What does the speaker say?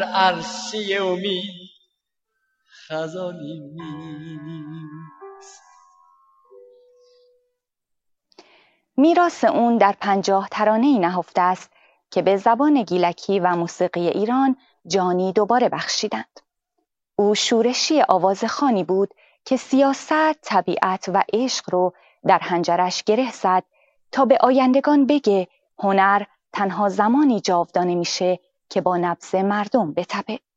عرصه امید خزانی نیست. میراث اون در 50 ترانه‌ای نهفته است که به زبان گیلکی و موسیقی ایران جانی دوباره بخشیدند. او شورشی آوازخوانی بود که سیاست، طبیعت و عشق رو در حنجرش گره زد تا به آیندگان بگه هنر تنها زمانی جاودانه میشه که با نبض مردم بتپه.